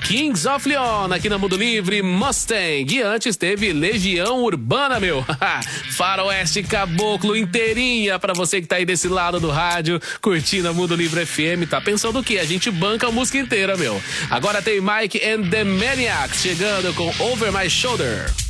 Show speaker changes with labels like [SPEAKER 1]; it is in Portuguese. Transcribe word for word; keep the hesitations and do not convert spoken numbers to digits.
[SPEAKER 1] Kings of Leon aqui na Mundo Livre, Mustang. E antes teve Legião Urbana, meu. Faroeste Caboclo inteirinha pra você que tá aí desse lado do rádio, curtindo a Mundo Livre F M. Tá pensando o quê? A gente banca a música inteira, meu. Agora tem Mike and the Maniacs chegando com Over My Shoulder.